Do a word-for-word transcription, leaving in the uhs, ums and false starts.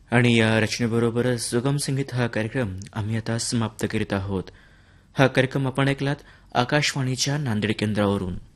आणि या रचनेबरोबरच सुगम संगीत हा कार्यक्रम आम्ही आता समाप्त करीत आहोत. हा कार्यक्रम आपण ऐकलात आकाशवाणीच्या नांदेड केंद्रावरून.